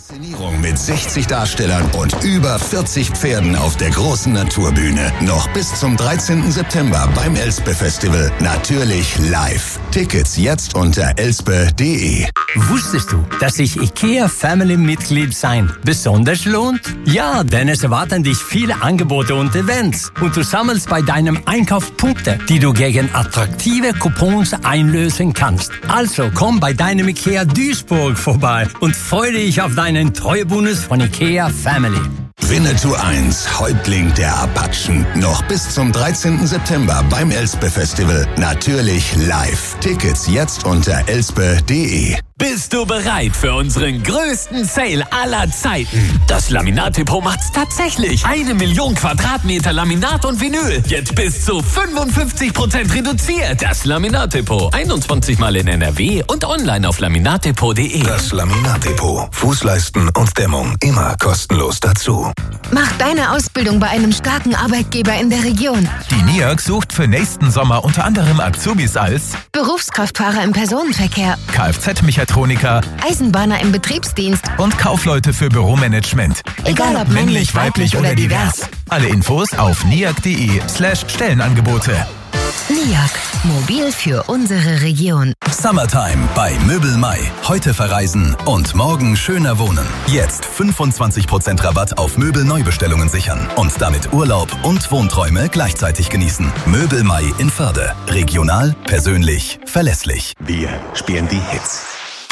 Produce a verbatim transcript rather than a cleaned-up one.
Inszenierung mit sechzig Darstellern und über vierzig Pferden auf der großen Naturbühne. Noch bis zum dreizehnten September beim Elspe Festival. Natürlich live. Tickets jetzt unter elspe punkt de. Wusstest du, dass sich IKEA Family Mitglied sein besonders lohnt? Ja, denn es erwarten dich viele Angebote und Events. Und du sammelst bei deinem Einkauf Punkte, die du gegen attraktive Coupons einlösen kannst. Also komm bei deinem IKEA Duisburg vorbei und freue dich auf deinen Treuebonus von IKEA Family. Winnetou eins, Häuptling der Apachen. Noch bis zum dreizehnten September beim Elspe Festival. Natürlich live. Tickets jetzt unter elspe punkt de. Bist du bereit für unseren größten Sale aller Zeiten? Das Laminat-Depot macht's tatsächlich. Eine Million Quadratmeter Laminat und Vinyl. Jetzt bis zu fünfundfünfzig Prozent reduziert. Das Laminat-Depot. einundzwanzig Mal in N R W und online auf laminatdepot punkt de. Das Laminat-Depot. Fußleisten und Dämmung immer kostenlos dazu. Mach deine Ausbildung bei einem starken Arbeitgeber in der Region. Die N I A G sucht für nächsten Sommer unter anderem Azubis als Berufskraftfahrer im Personenverkehr, Kfz-Mechatroniker, Eisenbahner im Betriebsdienst und Kaufleute für Büromanagement. Egal ob männlich, weiblich oder divers. Alle Infos auf niag punkt de slash Stellenangebote. N I A G. Mobil für unsere Region. Summertime bei Möbel Mai. Heute verreisen und morgen schöner wohnen. Jetzt fünfundzwanzig Prozent Rabatt auf Möbelneubestellungen sichern und damit Urlaub und Wohnträume gleichzeitig genießen. Möbel Mai in Förde. Regional, persönlich, verlässlich. Wir spielen die Hits.